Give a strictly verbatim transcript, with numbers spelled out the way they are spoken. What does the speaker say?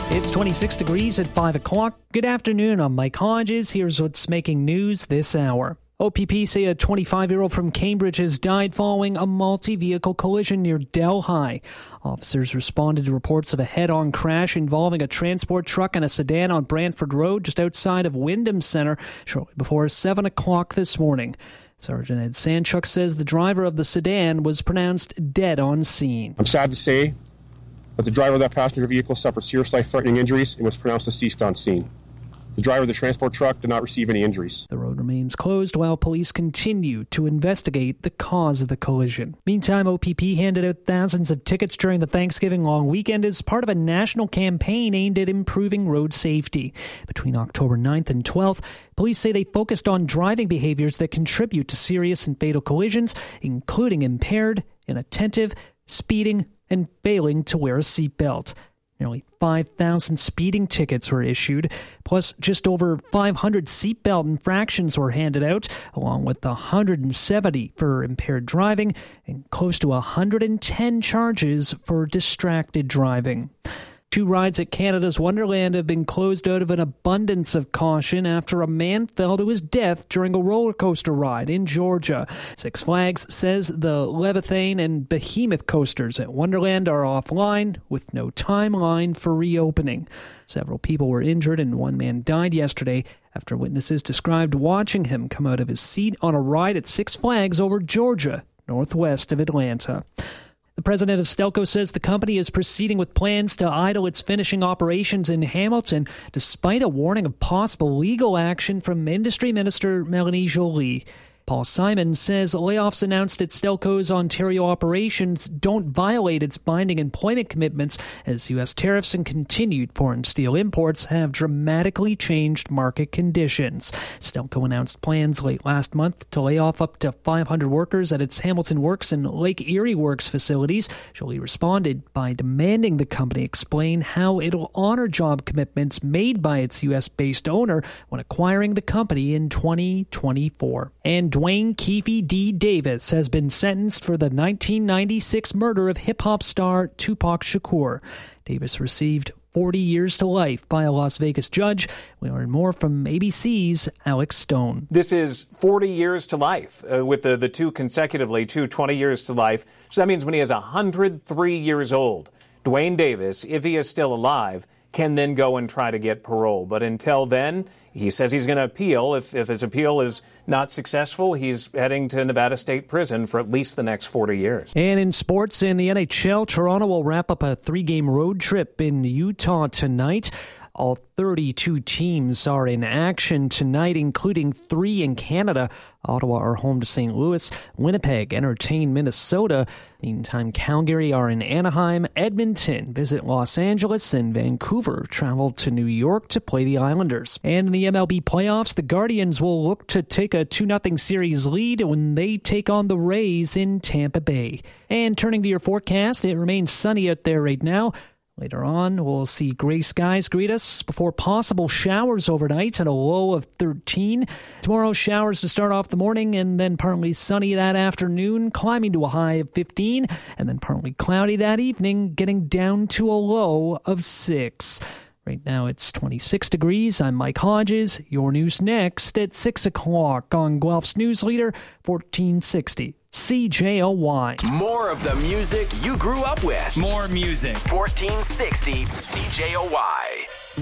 It's twenty-six degrees at five o'clock. Good afternoon, I'm Mike Hodges. Here's what's making news this hour. O P P say a twenty-five-year-old from Cambridge has died following a multi-vehicle collision near Delhi. Officers responded to reports of a head-on crash involving a transport truck and a sedan on Brantford Road just outside of Wyndham Centre shortly before seven o'clock this morning. Sergeant Ed Sanchuk says the driver of the sedan was pronounced dead on scene. I'm sad to say that the driver of that passenger vehicle suffered serious life-threatening injuries and was pronounced deceased on scene. The driver of the transport truck did not receive any injuries. The road remains closed while police continue to investigate the cause of the collision. Meantime, O P P handed out thousands of tickets during the Thanksgiving long weekend as part of a national campaign aimed at improving road safety. Between October ninth and twelfth, police say they focused on driving behaviors that contribute to serious and fatal collisions, including impaired, inattentive, speeding, and failing to wear a seatbelt. Nearly five thousand speeding tickets were issued, plus just over five hundred seatbelt infractions were handed out, along with one hundred seventy for impaired driving and close to one hundred ten charges for distracted driving. Two rides at Canada's Wonderland have been closed out of an abundance of caution after a man fell to his death during a roller coaster ride in Georgia. Six Flags says the Leviathan and Behemoth coasters at Wonderland are offline with no timeline for reopening. Several people were injured and one man died yesterday after witnesses described watching him come out of his seat on a ride at Six Flags over Georgia, northwest of Atlanta. The president of Stelco says the company is proceeding with plans to idle its finishing operations in Hamilton, despite a warning of possible legal action from Industry Minister Melanie Joly. Paul Simon says layoffs announced at Stelco's Ontario operations don't violate its binding employment commitments, as U S tariffs and continued foreign steel imports have dramatically changed market conditions. Stelco announced plans late last month to lay off up to five hundred workers at its Hamilton Works and Lake Erie Works facilities. Joly responded by demanding the company explain how it'll honor job commitments made by its U S-based owner when acquiring the company in twenty twenty-four. And Dwayne Keefe D. Davis has been sentenced for the nineteen ninety-six murder of hip-hop star Tupac Shakur. Davis received forty years to life by a Las Vegas judge. We learn more from A B C's Alex Stone. This is forty years to life, uh, with the, the two consecutively, two twenty years to life. So that means when he is one hundred three years old, Dwayne Davis, if he is still alive, can then go and try to get parole. But until then, he says he's going to appeal. If, if his appeal is not successful, he's heading to Nevada State Prison for at least the next forty years. And in sports, in the N H L, Toronto will wrap up a three-game road trip in Utah tonight. All thirty-two teams are in action tonight, including three in Canada. Ottawa are home to Saint Louis. Winnipeg entertain Minnesota. Meantime, Calgary are in Anaheim. Edmonton visit Los Angeles, and Vancouver travel to New York to play the Islanders. And in the M L B playoffs, the Guardians will look to take a two nothing series lead when they take on the Rays in Tampa Bay. And turning to your forecast, it remains sunny out there right now. Later on, we'll see gray skies greet us before possible showers overnight at a low of thirteen. Tomorrow, showers to start off the morning and then partly sunny that afternoon, climbing to a high of fifteen, and then partly cloudy that evening, getting down to a low of six. Right now, it's twenty-six degrees. I'm Mike Hodges. Your news next at six o'clock on Guelph's News Leader, fourteen sixty. C J O Y. More of the music you grew up with. More music. fourteen sixty C J O Y.